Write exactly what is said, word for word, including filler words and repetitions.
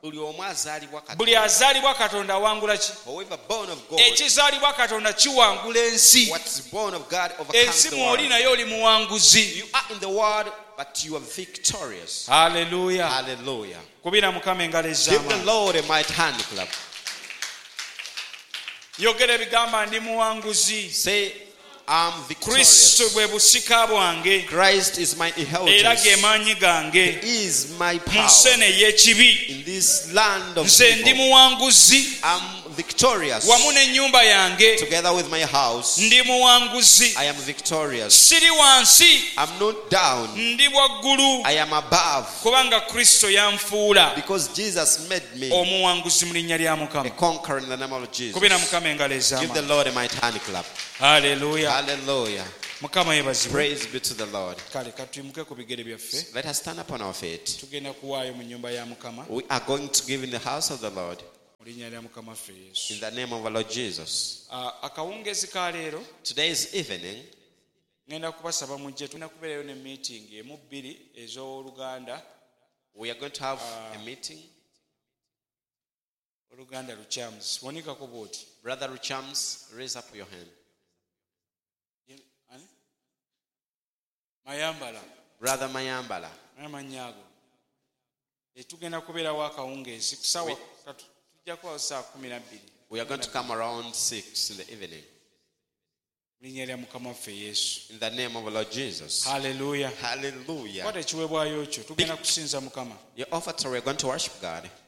buli azaalibwa Katonda awangula ki? Ekizaalibwa Katonda kiwangula ensi. Ensi mw'oli naye oli muwanguzi. But you are victorious. Hallelujah. Hallelujah. Kubira Mukama engalo ez'amaanyi. Give the Lord a mighty hand clap. Yogera ebigamba ndi muwanguzi. Say, I'm victorious. Kristo bwe busika bwange. Christ is my inheritance. Era ge maanyi gange. He is my power. Mu nsene y'ekibi. In this land of nze ndi muwanguzi. I'm victorious. Wamu n'ennyumba yange. Together with my house. Ndi muwanguzi. I am victorious. Siri wansi. I'm not down. Ndi waggulu. I am above. Kubanga Kristo yanfuula. Because Jesus made me omuwanguzi mu linnya lya Mukama. a conqueror in the name of Jesus. Kubira Mukama engalo ez'amaanyi. Give the Lord a mighty hand clap. Hallelujah. Hallelujah. Mukama yebazibwe. Praise be to the Lord. Kale katuyimuke ku bigere byaffe. Let us stand up on our feet. Tugenda kuwaayo mu nnyumba ya Mukama. We are going to give in the house of the Lord. Mu linnya lya Mukama ffe Yesu. In the name of our Lord Jesus. Akawungeezi ka leero. Today's evening. Ngenda kubasaba mujje tulina kubeerayo ne meeting emu bbiri ez'Oluganda. We are going to have uh, a meeting. Oluganda Luchams. Wanikako bw'oti. Brother Luchams, raise up your hand. Mayambala. Brother Mayambala. Amanyago. Tugenda kubeerawo akawungeezi kusawa tujja kuba saa kumi na bbiri. We are going to come around six in the evening. Linnya lya Mukama waffe Yesu. In the name of our Lord Jesus. Hallelujah. Hallelujah. Kwata ekiweebwayo kyo tugenda kusinza Mukama. Your offer, we are going to worship God.